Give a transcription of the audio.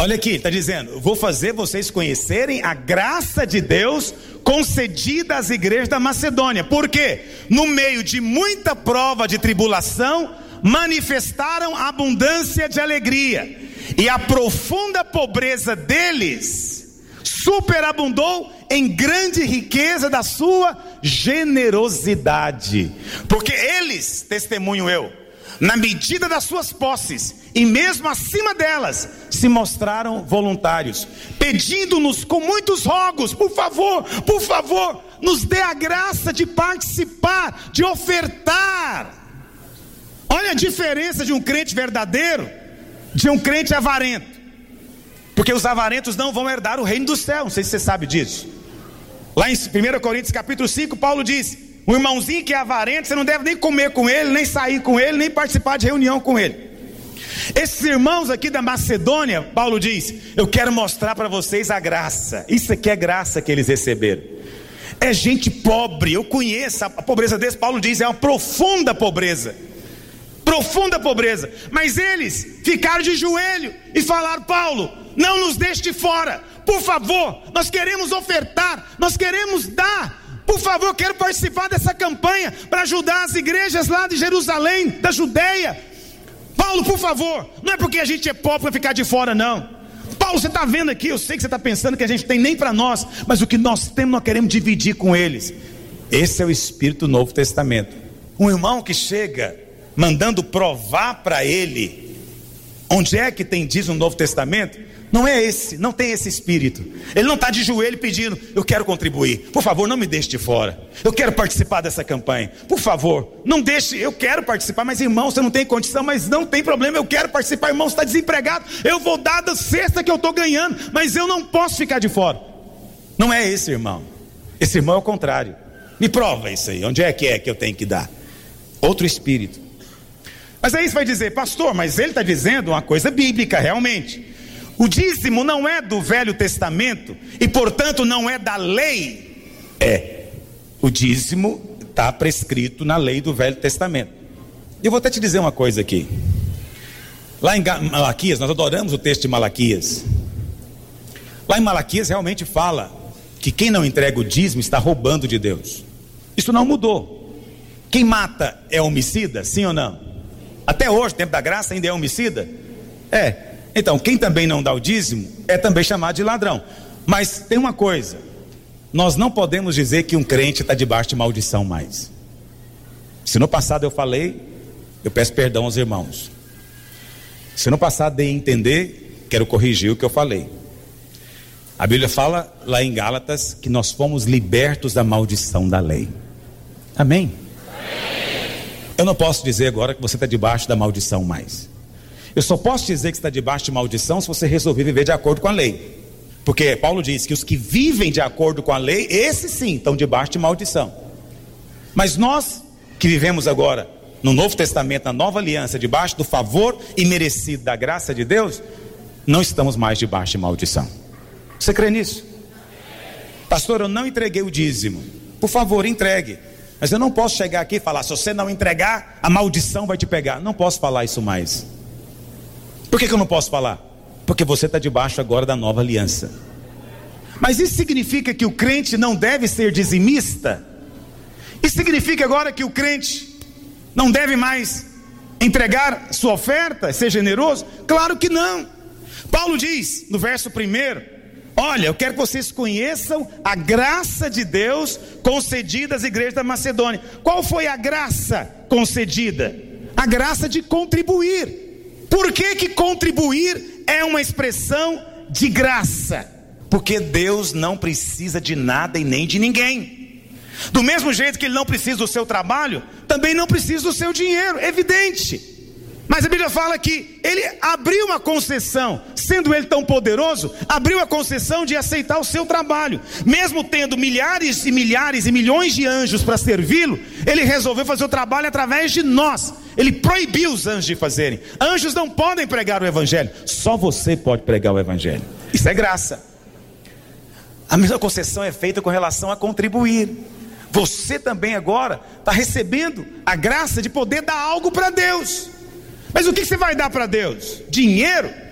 Olha aqui, está dizendo: vou fazer vocês conhecerem a graça de Deus concedida às igrejas da Macedônia. Por quê? No meio de muita prova de tribulação, manifestaram abundância de alegria, e a profunda pobreza deles superabundou em grande riqueza da sua generosidade. Porque eles, testemunho eu, na medida das suas posses e mesmo acima delas, se mostraram voluntários, pedindo-nos com muitos rogos: por favor, nos dê a graça de participar, de ofertar. Olha a diferença de um crente verdadeiro de um crente avarento. Porque os avarentos não vão herdar o reino do céu. Não sei se você sabe disso. Lá em 1 Coríntios capítulo 5, Paulo diz: um irmãozinho que é avarento, você não deve nem comer com ele, nem sair com ele, nem participar de reunião com ele. Esses irmãos aqui da Macedônia, Paulo diz: eu quero mostrar para vocês a graça. Isso aqui é graça que eles receberam. É gente pobre, eu conheço a pobreza deles. Paulo diz: é uma profunda pobreza. Profunda pobreza. Mas eles ficaram de joelho e falaram: Paulo, não nos deixe de fora, por favor, nós queremos ofertar, nós queremos dar. Por favor, eu quero participar dessa campanha para ajudar as igrejas lá de Jerusalém, da Judeia. Paulo, por favor, não é porque a gente é pobre para ficar de fora, não. Paulo, você está vendo aqui, eu sei que você está pensando que a gente tem nem para nós, mas o que nós temos nós queremos dividir com eles. Esse é o espírito do Novo Testamento. Um irmão que chega mandando provar para ele onde é que tem dízimo no Novo Testamento, não é esse, não tem esse espírito. Ele não está de joelho pedindo: eu quero contribuir, por favor, não me deixe de fora, eu quero participar dessa campanha, por favor, não deixe, eu quero participar. Mas irmão, você não tem condição, mas não tem problema, eu quero participar. Irmão, você está desempregado, eu vou dar da cesta que eu estou ganhando, mas eu não posso ficar de fora. Não é esse irmão. Esse irmão é o contrário. Me prova isso aí, onde é que eu tenho que dar? Outro espírito. Mas aí você vai dizer: pastor, mas ele está dizendo uma coisa bíblica, realmente. O dízimo não é do Velho Testamento e portanto não é da lei. O dízimo está prescrito na lei do Velho Testamento. Eu vou até te dizer uma coisa aqui. Lá em Malaquias, nós adoramos o texto de Malaquias. Lá em Malaquias realmente fala que quem não entrega o dízimo está roubando de Deus. Isso não mudou. Quem mata é homicida, sim ou não? Até hoje, tempo da graça, ainda é homicida? Então, quem também não dá o dízimo é também chamado de ladrão. Mas tem uma coisa: nós não podemos dizer que um crente está debaixo de maldição mais. Se no passado eu falei, eu peço perdão aos irmãos. Se no passado dei a entender, quero corrigir o que eu falei. A Bíblia fala lá em Gálatas que nós fomos libertos da maldição da lei. Amém? Eu não posso dizer agora que você está debaixo da maldição mais. Eu só posso dizer que está debaixo de maldição se você resolver viver de acordo com a lei. Porque Paulo diz que os que vivem de acordo com a lei, esses sim estão debaixo de maldição. Mas nós que vivemos agora no Novo Testamento, na Nova Aliança, debaixo do favor imerecido da graça de Deus, não estamos mais debaixo de maldição. Você crê nisso? Pastor, eu não entreguei o dízimo. Por favor, entregue. Mas eu não posso chegar aqui e falar: se você não entregar, a maldição vai te pegar. Não posso falar isso mais. Por que eu não posso falar? Porque você está debaixo agora da nova aliança. Mas isso significa que o crente não deve ser dizimista? Isso significa agora que o crente não deve mais entregar sua oferta, ser generoso? Claro que não. Paulo diz no verso 1: olha, eu quero que vocês conheçam a graça de Deus concedida às igrejas da Macedônia. Qual foi a graça concedida? A graça de contribuir. Por que contribuir é uma expressão de graça? Porque Deus não precisa de nada e nem de ninguém. Do mesmo jeito que Ele não precisa do seu trabalho, também não precisa do seu dinheiro, evidente. Mas a Bíblia fala que Ele abriu uma concessão, sendo Ele tão poderoso, abriu a concessão de aceitar o seu trabalho. Mesmo tendo milhares e milhares e milhões de anjos para servi-lo, Ele resolveu fazer o trabalho através de nós. Ele proibiu os anjos de fazerem. Anjos não podem pregar o Evangelho, só você pode pregar o Evangelho. Isso é graça. A mesma concessão é feita com relação a contribuir. Você também agora está recebendo a graça de poder dar algo para Deus. Mas o que você vai dar para Deus? Dinheiro?